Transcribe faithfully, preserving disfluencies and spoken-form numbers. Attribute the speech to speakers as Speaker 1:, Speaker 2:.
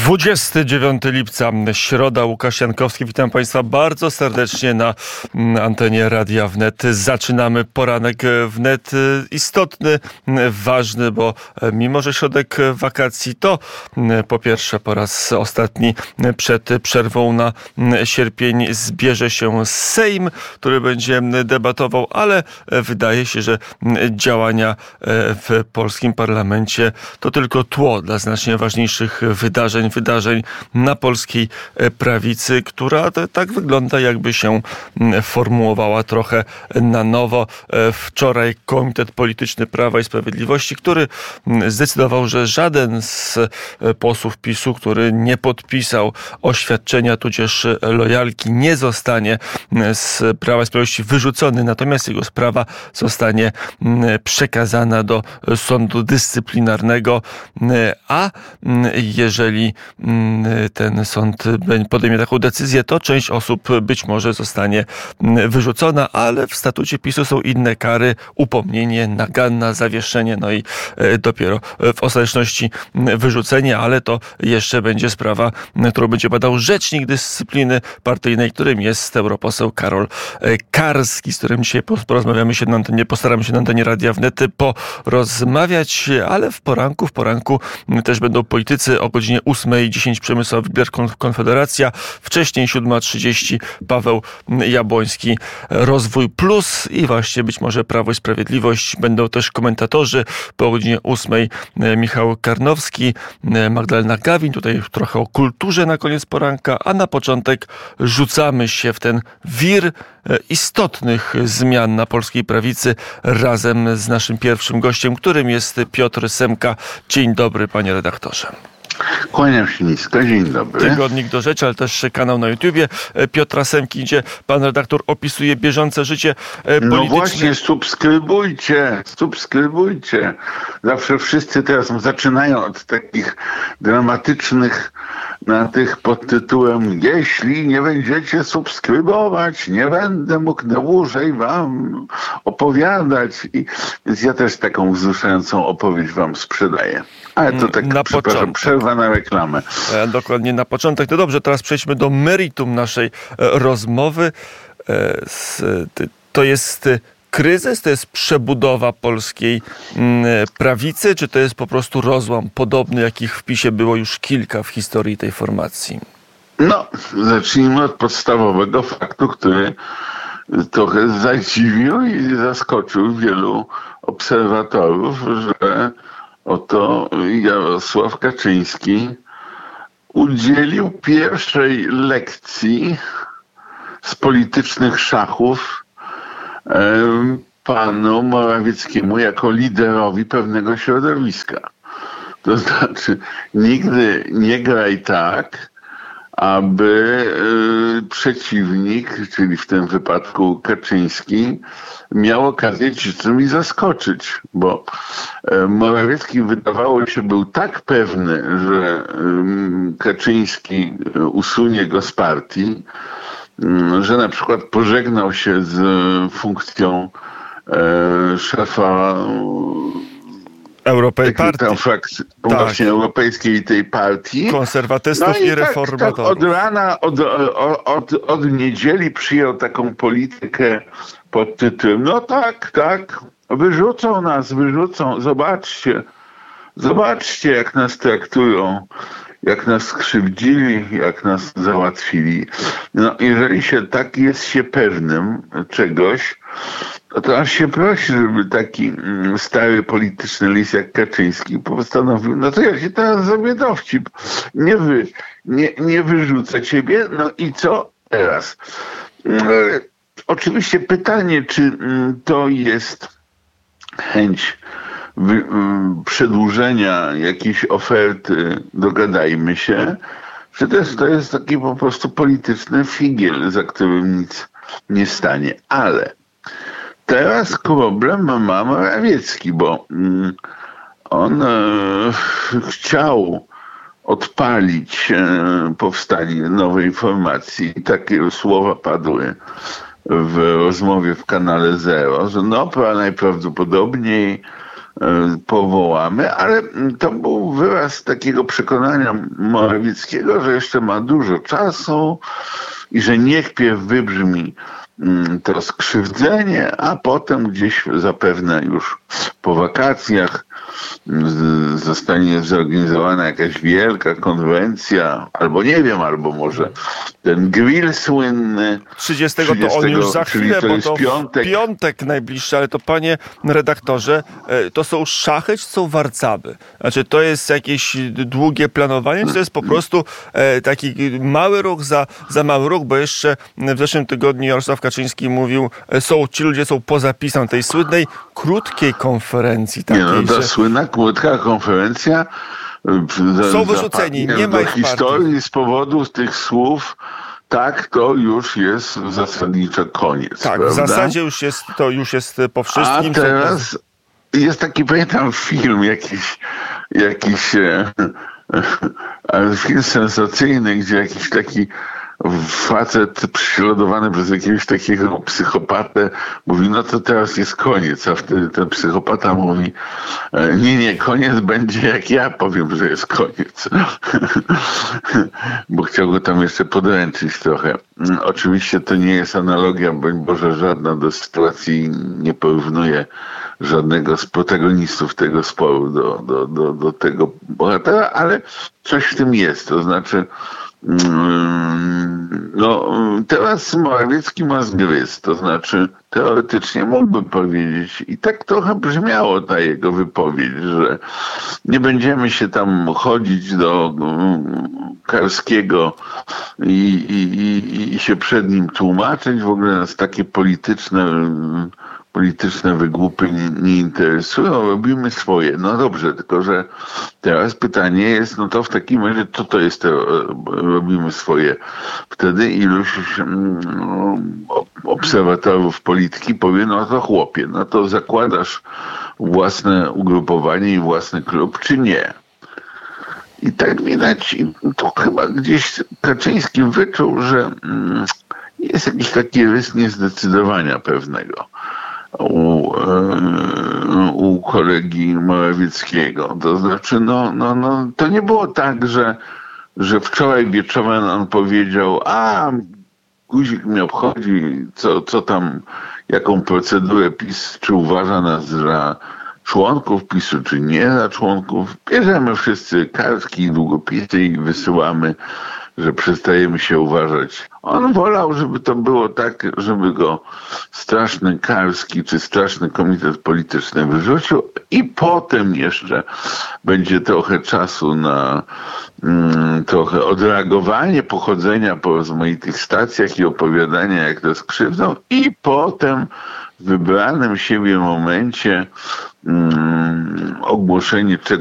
Speaker 1: dwudziestego dziewiątego lipca, środa, Łukasz Jankowski. Witam Państwa bardzo serdecznie na antenie Radia Wnet. Zaczynamy poranek Wnet istotny, ważny, bo mimo że środek wakacji, to po pierwsze po raz ostatni przed przerwą na sierpień zbierze się Sejm, który będzie debatował, ale wydaje się, że działania w polskim parlamencie to tylko tło dla znacznie ważniejszych wydarzeń, wydarzeń na polskiej prawicy, która tak wygląda, jakby się formułowała trochę na nowo. Wczoraj Komitet Polityczny Prawa i Sprawiedliwości, który zdecydował, że żaden z posłów PiSu, który nie podpisał oświadczenia tudzież lojalki, nie zostanie z Prawa i Sprawiedliwości wyrzucony, natomiast jego sprawa zostanie przekazana do sądu dyscyplinarnego, a jeżeli ten sąd podejmie taką decyzję, to część osób być może zostanie wyrzucona, ale w statucie PiSu są inne kary: upomnienie, naganna, zawieszenie, no i dopiero w ostateczności wyrzucenie, ale to jeszcze będzie sprawa, którą będzie badał rzecznik dyscypliny partyjnej, którym jest europoseł Karol Karski, z którym dzisiaj porozmawiamy się na antenie, postaramy się na antenie Radia Wnet porozmawiać, ale w poranku, w poranku też będą politycy. O godzinie ósmej dziesięć Przemysław Wibler, Konfederacja. Wcześniej siódma trzydzieści Paweł Jabłoński, Rozwój Plus i właśnie być może Prawo i Sprawiedliwość. Będą też komentatorzy. Po godzinie ósmej Michał Karnowski, Magdalena Gawin. Tutaj trochę o kulturze na koniec poranka, a na początek rzucamy się w ten wir istotnych zmian na polskiej prawicy razem z naszym pierwszym gościem, którym jest Piotr Semka. Dzień dobry, panie redaktorze.
Speaker 2: Kłaniam się nisko, dzień dobry.
Speaker 1: Tygodnik Do Rzeczy, ale też kanał na YouTubie Piotra Semki, gdzie pan redaktor opisuje bieżące życie polityczne.
Speaker 2: No właśnie, subskrybujcie, subskrybujcie. Zawsze wszyscy teraz zaczynają od takich dramatycznych na tych pod tytułem: jeśli nie będziecie subskrybować, nie będę mógł dłużej wam opowiadać. I, więc ja też taką wzruszającą opowieść wam sprzedaję. Ale to tak,
Speaker 1: na
Speaker 2: przepraszam, przerwa na reklamę.
Speaker 1: E, dokładnie na początek. To dobrze, teraz przejdźmy do meritum naszej e, rozmowy. E, s, ty, to jest kryzys, to jest przebudowa polskiej m, prawicy, czy to jest po prostu rozłam podobny, jakich w PiSie było już kilka w historii tej formacji?
Speaker 2: No, zacznijmy od podstawowego faktu, który trochę zadziwił i zaskoczył wielu obserwatorów, że oto Jarosław Kaczyński udzielił pierwszej lekcji z politycznych szachów panu Morawieckiemu jako liderowi pewnego środowiska. To znaczy, nigdy nie graj tak, aby y, przeciwnik, czyli w tym wypadku Kaczyński, miał okazję cię czymś zaskoczyć, bo y, Morawiecki, wydawało się, był tak pewny, że y, Kaczyński usunie go z partii, y, że na przykład pożegnał się z y, funkcją y, szefa
Speaker 1: Europej partii.
Speaker 2: Frakcji,
Speaker 1: tak.
Speaker 2: Właśnie europejskiej tej partii.
Speaker 1: Konserwatystów no i, i reformatorów.
Speaker 2: Tak, tak od rana, od, od, od niedzieli przyjął taką politykę pod tytułem: no tak, tak, wyrzucą nas, wyrzucą, zobaczcie, zobaczcie jak nas traktują, jak nas skrzywdzili, jak nas załatwili. No, jeżeli się tak jest się pewnym czegoś, to aż się prosi, żeby taki stary polityczny lis jak Kaczyński postanowił: no to ja się teraz zrobię dowcip. Nie, wy, nie, nie wyrzucę ciebie, no i co teraz? Oczywiście pytanie, czy to jest chęć wy, przedłużenia jakiejś oferty, dogadajmy się, czy to jest, to jest taki po prostu polityczny figiel, za którym nic nie stanie. Ale teraz problem ma Morawiecki, bo on e, chciał odpalić e, powstanie nowej formacji. Takie słowa padły w rozmowie w kanale Zero, że no najprawdopodobniej powołamy, ale to był wyraz takiego przekonania Morawieckiego, że jeszcze ma dużo czasu i że niech pierw wybrzmi to skrzywdzenie, a potem gdzieś zapewne już po wakacjach zostanie zorganizowana jakaś wielka konwencja, albo nie wiem, albo może ten grill słynny.
Speaker 1: trzydziestego to on już za chwilę,
Speaker 2: to
Speaker 1: bo
Speaker 2: jest
Speaker 1: to
Speaker 2: piątek.
Speaker 1: piątek najbliższy, ale to panie redaktorze, to są szachy, czy są warcaby? Znaczy to jest jakieś długie planowanie, czy to jest po prostu taki mały ruch za, za mały ruch, bo jeszcze w zeszłym tygodniu Jarosław Kaczyński mówił, są ci ludzie są poza pisem tej słynnej krótkiej konferencji. Takiej,
Speaker 2: nie, no ta
Speaker 1: że...
Speaker 2: słynna krótka konferencja
Speaker 1: są wyrzuceni, nie ma ich
Speaker 2: historii
Speaker 1: partii.
Speaker 2: Z powodu tych słów. Tak, to już jest zasadniczo koniec.
Speaker 1: Tak,
Speaker 2: prawda?
Speaker 1: w zasadzie już jest, to już jest po wszystkim.
Speaker 2: A teraz jest taki, pamiętam, film jakiś, jakiś e, e, film sensacyjny, gdzie jakiś taki facet prześladowany przez jakiegoś takiego psychopatę mówi, no to teraz jest koniec, a wtedy ten psychopata mówi, nie, nie, koniec będzie jak ja powiem, że jest koniec. Bo chciał go tam jeszcze podręczyć trochę. Oczywiście to nie jest analogia, broń Boże, żadna do sytuacji, nie porównuje żadnego z protagonistów tego sporu do, do, do, do tego bohatera, ale coś w tym jest, to znaczy no, teraz Morawiecki ma zgryz, to znaczy teoretycznie mógłby powiedzieć i tak trochę brzmiało ta jego wypowiedź, że nie będziemy się tam chodzić do Karskiego i, i, i, i się przed nim tłumaczyć, w ogóle nas takie polityczne polityczne wygłupy nie, nie interesują, robimy swoje. No dobrze, tylko że teraz pytanie jest, no to w takim razie, co to jest to robimy swoje? Wtedy iluś no, obserwatorów polityki powie, no to chłopie, no to zakładasz własne ugrupowanie i własny klub, czy nie? I tak widać, to chyba gdzieś Kaczyński wyczuł, że jest jakiś taki rys niezdecydowania pewnego u, u kolegi Morawieckiego. To znaczy, no, no, no, to nie było tak, że, że wczoraj wieczorem on powiedział, a guzik mnie obchodzi, co, co tam, jaką procedurę PiS, czy uważa nas za członków PiSu, czy nie za członków. Bierzemy wszyscy kartki i długopisy i wysyłamy, że przestajemy się uważać. On wolał, żeby to było tak, żeby go straszny Karski czy straszny komitet polityczny wyrzucił i potem jeszcze będzie trochę czasu na mm, trochę odreagowanie pochodzenia po rozmaitych stacjach i opowiadania, jak to skrzywdzą, i potem w wybranym siebie momencie mm, ogłoszenie czegoś